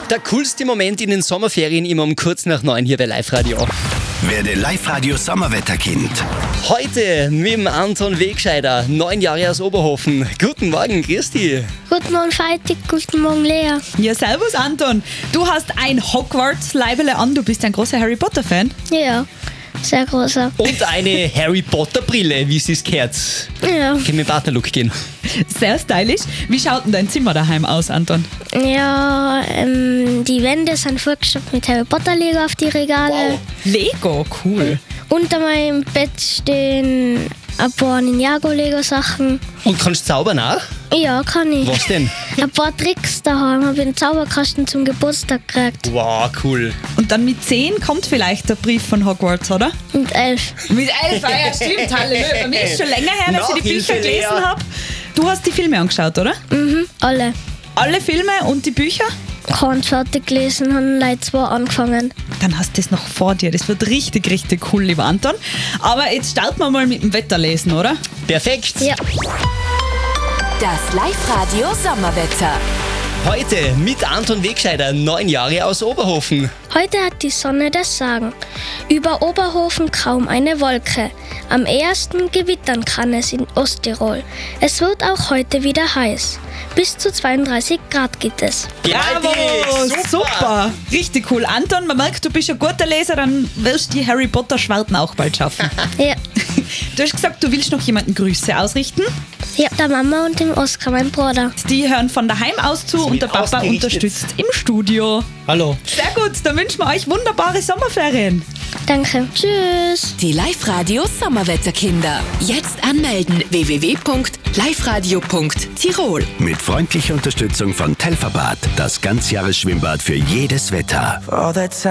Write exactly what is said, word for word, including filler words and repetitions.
Der coolste Moment in den Sommerferien immer um kurz nach neun hier bei Live Radio. Werde Live-Radio Sommerwetterkind. Heute mit dem Anton Wegscheider, neun Jahre aus Oberhofen. Guten Morgen, Christi. Guten Morgen, Feiti. Guten Morgen, Lea. Ja, servus Anton. Du hast ein Hogwarts-Leibele an, du bist ein großer Harry Potter-Fan. Ja, sehr großer. Und eine Harry Potter Brille, wie sie es gehört. Ja. Können wir mit Partnerlook gehen? Sehr stylisch. Wie schaut denn dein Zimmer daheim aus, Anton? Ja, ähm, die Wände sind vollgestopft mit Harry Potter Lego auf die Regale. Lego, cool. Unter meinem Bett stehen ein paar Ninjago-Lego-Sachen. Und kannst du zaubern auch? Ja, kann ich. Was denn? Ein paar Tricks daheim. Habe ich einen Zauberkasten zum Geburtstag gekriegt. Wow, cool. Und dann mit zehn kommt vielleicht der Brief von Hogwarts, oder? Und elf. Mit elf, ah ja, stimmt, Halleluja. Bei mir ist schon länger her, dass ich die Bücher Nachhilfe, Lea. gelesen habe. Du hast die Filme angeschaut, oder? Mhm, alle. Alle Filme und die Bücher? Kein fertig gelesen, haben Leute zwei angefangen. Dann hast du das noch vor dir. Das wird richtig, richtig cool, lieber Anton. Aber jetzt starten wir mal mit dem Wetterlesen, oder? Perfekt. Ja. Das Live-Radio Sommerwetter. Heute mit Anton Wegscheider, neun Jahre aus Oberhofen. Heute hat die Sonne das Sagen. Über Oberhofen kaum eine Wolke. Am ehesten gewittern kann es in Osttirol. Es wird auch heute wieder heiß. Bis zu zweiunddreißig Grad gibt es. Bravo, super. super. Richtig cool. Anton, man merkt, du bist ein guter Leser, dann wirst du die Harry Potter Schwarten auch bald schaffen. Ja. Du hast gesagt, du willst noch jemanden Grüße ausrichten. Ja, der Mama und dem Oskar, mein Bruder. Die hören von daheim aus zu und der Papa ausgerichtet. unterstützt im Studio. Hallo. Sehr gut, dann wünschen wir euch wunderbare Sommerferien. Danke. Tschüss. Die Live-Radio Sommerwetterkinder. Jetzt anmelden w w w punkt live radio punkt tirol. Mit freundlicher Unterstützung von Telferbad, das Ganzjahresschwimmbad für jedes Wetter.